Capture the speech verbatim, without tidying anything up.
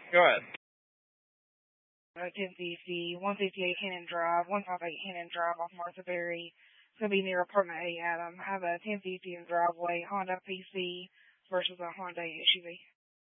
Go ahead. Uh, ten fifty, one fifty-eight Hennon Drive, one fifty-eight Hennon Drive off Martha Berry. It's going to be near apartment A, Adam. I have a ten fifty in driveway, Honda P C versus a Honda S U V.